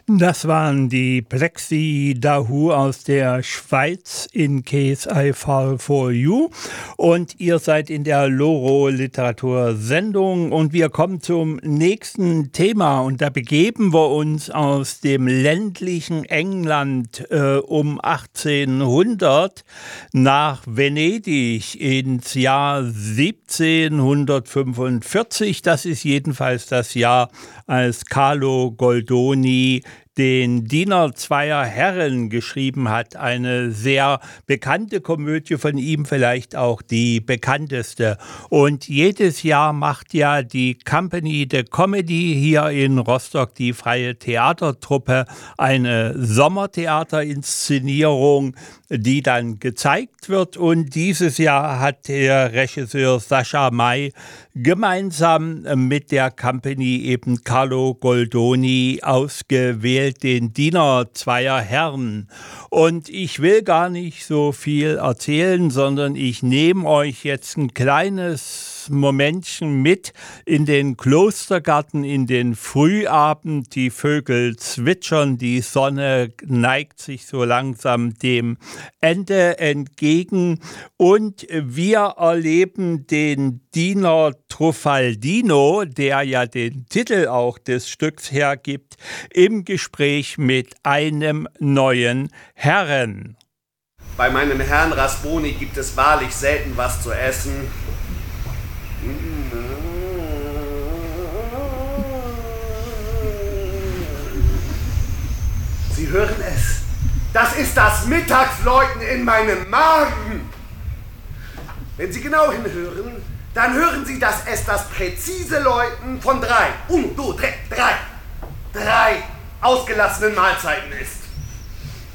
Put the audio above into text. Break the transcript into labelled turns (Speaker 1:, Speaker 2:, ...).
Speaker 1: Das waren die Plexi Dahu aus der Schweiz in Case I Fall for You. Und ihr seid in der Loro Literatursendung und wir kommen zum nächsten Thema. Und da begeben wir uns aus dem ländlichen England um 1800 nach Venedig ins Jahr 1745. Das ist jedenfalls das Jahr, als Carlo Goldoni den Diener zweier Herren geschrieben hat. Eine sehr bekannte Komödie von ihm, vielleicht auch die bekannteste. Und jedes Jahr macht ja die Compagnie de Comedy hier in Rostock, die freie Theatertruppe, eine Sommertheaterinszenierung, die dann gezeigt wird. Und dieses Jahr hat der Regisseur Sascha May gemeinsam mit der Compagnie eben Carlo Goldoni ausgewählt, den Diener zweier Herren. Und ich will gar nicht so viel erzählen, sondern ich nehme euch jetzt ein kleines Momentchen mit in den Klostergarten, in den Frühabend. Die Vögel zwitschern, die Sonne neigt sich so langsam dem Ende entgegen und wir erleben den Diener Truffaldino, der ja den Titel auch des Stücks hergibt, im Gespräch mit einem neuen Herren.
Speaker 2: Bei meinem Herrn Rasboni gibt es wahrlich selten was zu essen. Sie hören es. Das ist das Mittagsläuten in meinem Magen. Wenn Sie genau hinhören, dann hören Sie, dass es das präzise Läuten von 3 ausgelassenen Mahlzeiten ist.